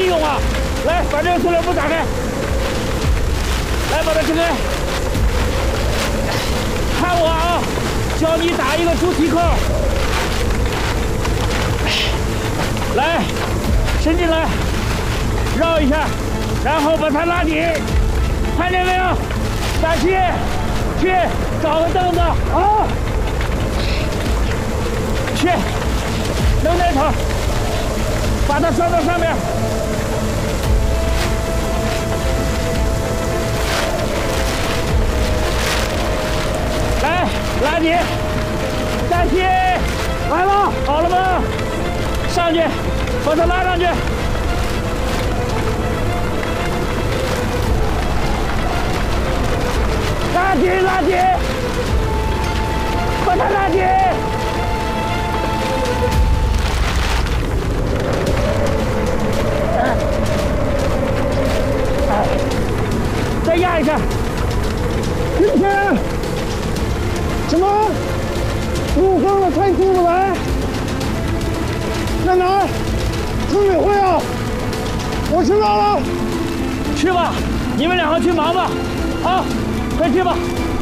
利用啊！来，把这个塑料布打开，来把它撑开。看我啊，教你打一个猪蹄扣。来，伸进来，绕一下，然后把它拉紧，看见没有？大气，去找个凳子啊！去，扔那头，把它拴到上面。来，拉紧，大气，来了，好了吗？上去，把它拉上去。拉紧，拉紧，把它拉紧。再压一下。今天什么？路上的菜出不来，在哪儿？村委会啊！我知道了。去吧，你们两个去忙吧。啊，快去吧。